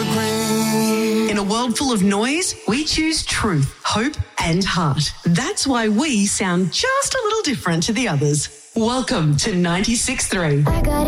green. In a world full of noise, we choose truth, hope, and heart. That's why we sound just a little different to the others. Welcome to 96.3.